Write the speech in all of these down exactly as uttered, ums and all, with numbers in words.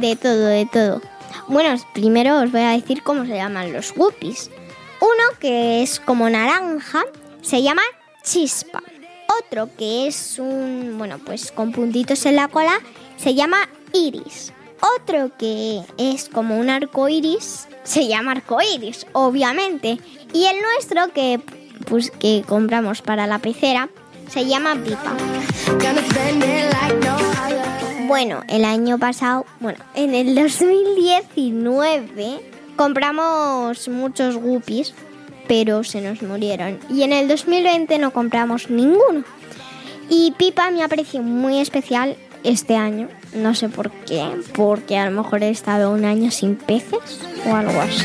de todo, de todo. Bueno, primero os voy a decir cómo se llaman los guppies. Uno que es como naranja se llama Chispa. Otro que es un, bueno, pues con puntitos en la cola se llama Iris. Otro que es como un arco iris se llama arco iris, obviamente. Y el nuestro que, pues, que compramos para la pecera se llama Pipa. Bueno, el año pasado, bueno, en el dos mil diecinueve compramos muchos guppies, pero se nos murieron. Y en el dos mil veinte no compramos ninguno. Y Pipa me ha parecido muy especial este año. No sé por qué, porque a lo mejor he estado un año sin peces o algo así.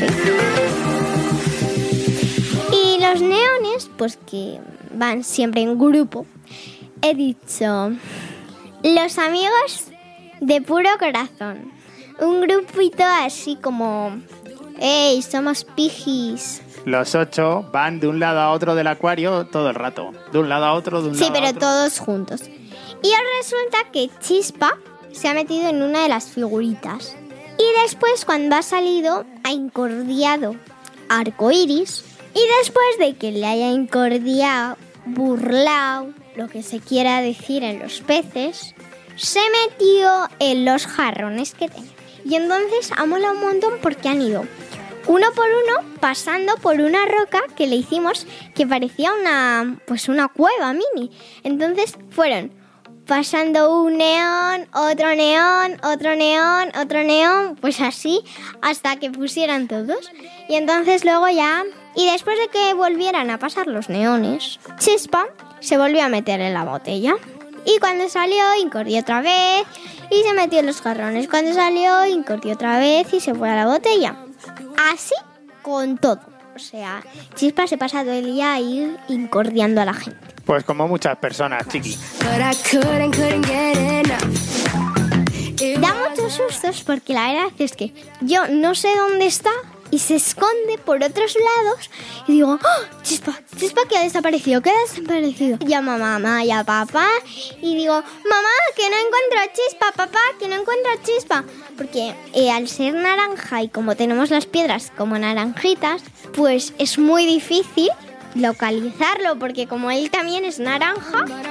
Y los neones, pues que van siempre en grupo, he dicho, los amigos de puro corazón. Un grupito así como, ¡hey, somos pijis! Los ocho van de un lado a otro del acuario todo el rato. De un lado a otro, de un sí, lado a otro. Sí, pero todos juntos. Y ahora resulta que Chispa se ha metido en una de las figuritas. Y después, cuando ha salido, ha incordiado a Arcoiris. Y después de que le haya incordiado, burlao, lo que se quiera decir en los peces, se metió en los jarrones que tenía. Y entonces ha molado un montón porque han ido uno por uno pasando por una roca que le hicimos que parecía una, pues una cueva mini. Entonces fueron pasando un neón, otro neón, otro neón, otro neón, pues así hasta que pusieran todos. Y entonces luego ya, y después de que volvieran a pasar los neones, Chispa se volvió a meter en la botella. Y cuando salió, incordió otra vez y se metió en los jarrones. Cuando salió, incordió otra vez y se fue a la botella. Así con todo. O sea, Chispa se pasa todo el día ahí incordiando a la gente. Pues como muchas personas, chiqui. Da muchos sustos porque la verdad es que yo no sé dónde está y se esconde por otros lados y digo, ¡oh, Chispa! Chispa que ha desaparecido, que ha desaparecido. Llamo a mamá y a papá y digo, mamá, que no encuentro a Chispa, papá, que no encuentro a Chispa. Porque eh, al ser naranja y como tenemos las piedras como naranjitas, pues es muy difícil localizarlo, porque como él también es naranja,